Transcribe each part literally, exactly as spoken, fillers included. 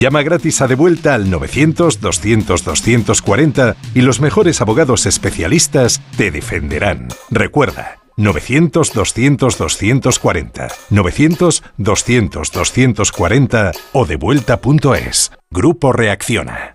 Llama gratis a Devuelta al novecientos, doscientos, doscientos cuarenta y los mejores abogados especialistas te defenderán. Recuerda, novecientos, doscientos, doscientos cuarenta, novecientos, doscientos, doscientos cuarenta o devuelta punto es. Grupo Reacciona.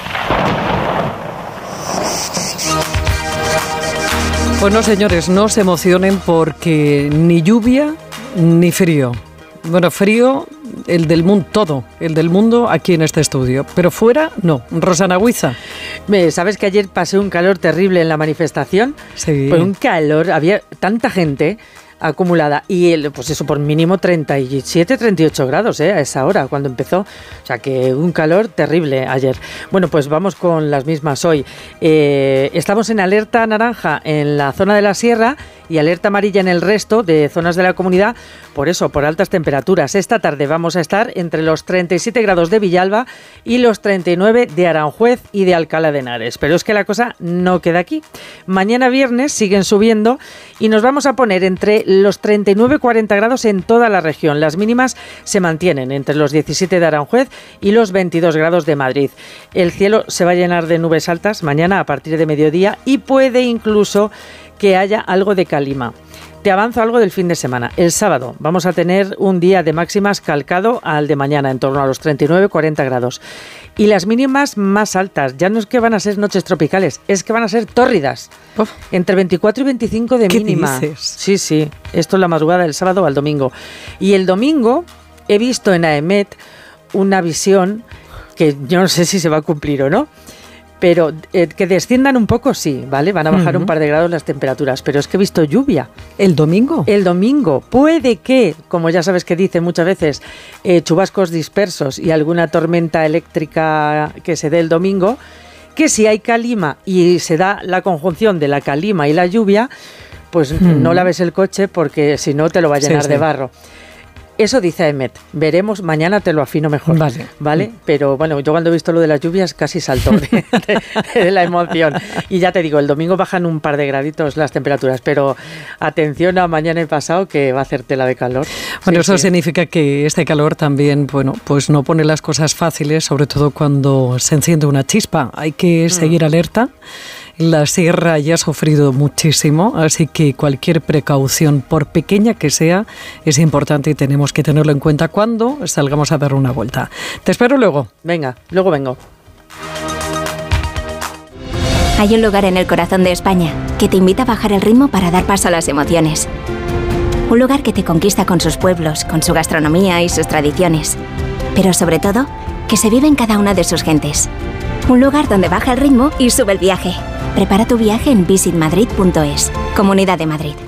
Bueno, señores, no se emocionen porque ni lluvia ni frío. Bueno, frío, el del mundo, todo, el del mundo aquí en este estudio. Pero fuera, no. Rosana Huiza. ¿Sabes que ayer pasé un calor terrible en la manifestación? Sí. Pues un calor, había tanta gente acumulada y el, pues eso por mínimo treinta y siete, treinta y ocho grados ¿eh? A esa hora cuando empezó, o sea que un calor terrible ayer. Bueno, pues vamos con las mismas hoy. Eh, estamos en alerta naranja en la zona de la sierra y alerta amarilla en el resto de zonas de la comunidad, por eso, por altas temperaturas. Esta tarde vamos a estar entre los treinta y siete grados de Villalba y los treinta y nueve de Aranjuez y de Alcalá de Henares, pero es que la cosa no queda aquí. Mañana viernes siguen subiendo y nos vamos a poner entre los treinta y nueve y cuarenta grados en toda la región. Las mínimas se mantienen entre los diecisiete de Aranjuez y los veintidós grados de Madrid. El cielo se va a llenar de nubes altas mañana a partir de mediodía y puede incluso que haya algo de calima. Te avanzo algo del fin de semana. El sábado vamos a tener un día de máximas calcado al de mañana, en torno a los treinta y nueve a cuarenta grados. Y las mínimas más altas, ya no es que van a ser noches tropicales, es que van a ser tórridas. Uf. Entre veinticuatro y veinticinco de mínima. ¿Qué dices? Sí, sí. Esto es la madrugada del sábado al domingo. Y el domingo he visto en AEMET una visión que yo no sé si se va a cumplir o no. Pero eh, que desciendan un poco, sí, ¿vale? Van a bajar uh-huh. un par de grados las temperaturas, pero es que he visto lluvia. ¿El domingo? El domingo. Puede que, como ya sabes que dicen muchas veces, eh, chubascos dispersos y alguna tormenta eléctrica que se dé el domingo, que si hay calima y se da la conjunción de la calima y la lluvia, pues uh-huh. no laves el coche porque si no te lo va a llenar sí, de sí. barro. Eso dice AEMET. Veremos, mañana te lo afino mejor. Vale. ¿Vale? Pero bueno, yo cuando he visto lo de las lluvias casi salto de, de, de la emoción. Y ya te digo, el domingo bajan un par de graditos las temperaturas, pero atención a mañana y pasado que va a hacer tela de calor. Bueno, sí, eso sí. significa que este calor también, bueno, pues no pone las cosas fáciles, sobre todo cuando se enciende una chispa. Hay que seguir mm. alerta. La sierra ya ha sufrido muchísimo, así que cualquier precaución, por pequeña que sea, es importante y tenemos que tenerlo en cuenta cuando salgamos a dar una vuelta. Te espero luego. Venga, luego vengo. Hay un lugar en el corazón de España que te invita a bajar el ritmo para dar paso a las emociones. Un lugar que te conquista con sus pueblos, con su gastronomía y sus tradiciones. Pero sobre todo, que se vive en cada una de sus gentes. Un lugar donde baja el ritmo y sube el viaje. Prepara tu viaje en visit madrid punto es. Comunidad de Madrid.